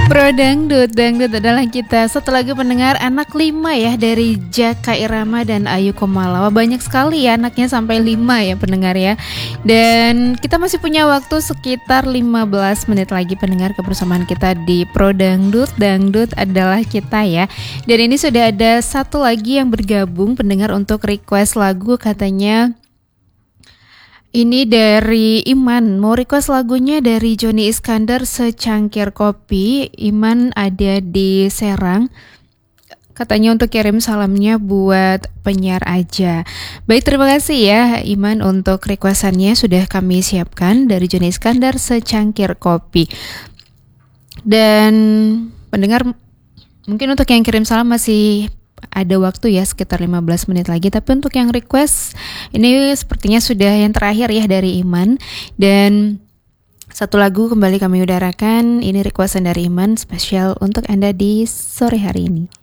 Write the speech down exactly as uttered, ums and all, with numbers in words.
Pro Dangdut, Dangdut adalah kita. Satu lagu pendengar anak lima ya dari Jaka Irama dan Ayu Komalawa. Banyak sekali ya anaknya sampai lima ya pendengar ya. Dan kita masih punya waktu sekitar lima belas menit lagi pendengar kebersamaan kita di Pro Dangdut. Dangdut adalah kita ya. Dan ini sudah ada satu lagi yang bergabung pendengar untuk request lagu, katanya ini dari Iman, mau request lagunya dari Joni Iskandar, Secangkir Kopi. Iman ada di Serang, katanya untuk kirim salamnya buat penyiar aja. Baik, terima kasih ya Iman untuk requestannya, sudah kami siapkan dari Joni Iskandar, Secangkir Kopi. Dan pendengar, mungkin untuk yang kirim salam masih ada waktu ya sekitar lima belas menit lagi. Tapi untuk yang request ini sepertinya sudah yang terakhir ya dari Iman. Dan satu lagu kembali kami udarakan. Ini requestan dari Iman spesial untuk Anda di sore hari ini.